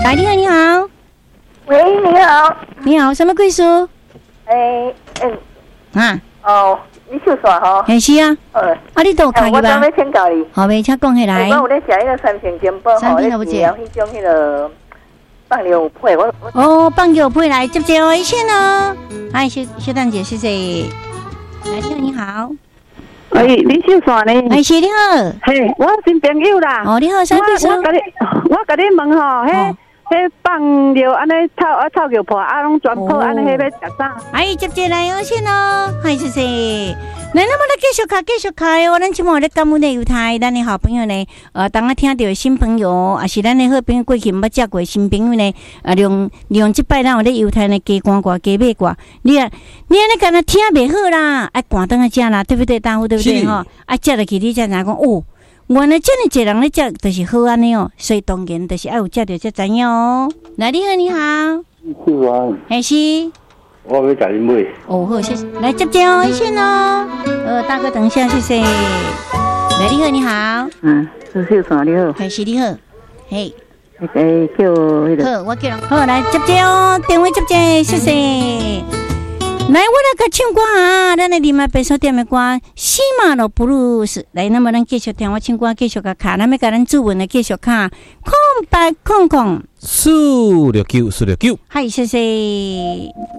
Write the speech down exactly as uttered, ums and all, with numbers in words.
来，你好，你好。 喂，你好。 你好，什么贵叔？ 诶诶。 啊。 哦，你秀耍吼？ 嘿，是啊。呃。啊，你都看去吧？ 我准备请教你。 好呗，请讲起来。 我有咧食迄个三平煎包， 三平都不吃。 迄种迄个放牛配我。 哦，放牛配来接接一线哦。嗨，小小蛋姐，谢谢。来，你好，你好。 哎，李秀耍呢？ 哎，是你好。 嘿，我新朋友啦。 哦，你好，三贵叔。 我甲你，我甲你问吼，迄。迄放料安尼炒啊炒牛破啊，拢全破安尼，迄要食啥？ 哎，接接来有请哦，嗨，谢谢。来，那么来继续看，继续看哦。咱今晚咧感恩的犹太，咱的好朋友呢，呃，当我听到新朋友，也是咱的好朋友过去捌食过新朋友呢，啊，利用利用即摆咱有咧犹太呢，加关挂加买挂，你啊，你安尼干那听袂好啦，爱赶灯啊食啦，对不对，大夫对不对吼？啊，食落去你才知讲哦。原来这么多人咧食，就是好安尼哦，所以当然就是爱有食到才知影哦。来，你好，你好， 是啊， 还是我要甲你买。 哦，好，谢谢。来接接哦，一线哦。呃，大哥，等一下，谢谢。来，你好，你好。 嗯，是秀啥？你好。 还是你好。嘿。 诶，叫迄个。 好，我叫人。好，来接接哦，电话接接，谢谢。来，我来个唱歌啊！咱来林麦白手店的歌《西马路布鲁斯》。来，那么咱继续听我唱歌，继续个卡，咱要甲咱主文的继续卡，空白空空， 四六九四六九， 嗨，谢谢。